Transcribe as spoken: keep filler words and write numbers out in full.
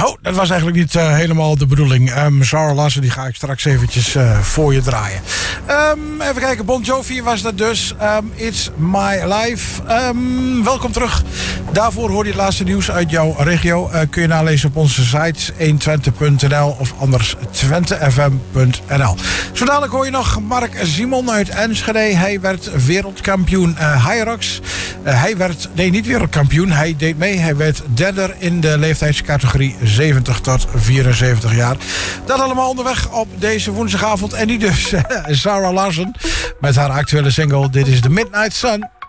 Oh, dat was eigenlijk niet uh, helemaal de bedoeling. Um, Zara Larsson, die ga ik straks eventjes uh, voor je draaien. Um, even kijken, Bon Jovi was dat dus. Um, It's My Life. Um, welkom terug. Daarvoor hoor je het laatste nieuws uit jouw regio. Uh, kun je nalezen op onze site honderdtwintig punt n l of anders twente f m punt n l. Zo dadelijk hoor je nog Mark Simon uit Enschede. Hij werd wereldkampioen uh, Hyrox. Uh, hij werd, nee niet wereldkampioen, hij deed mee. Hij werd derde in de leeftijdscategorie zeventig tot vierenzeventig jaar. Dat allemaal onderweg op deze woensdagavond. En nu dus Zara Larsson met haar actuele single. Dit is The Midnight Sun.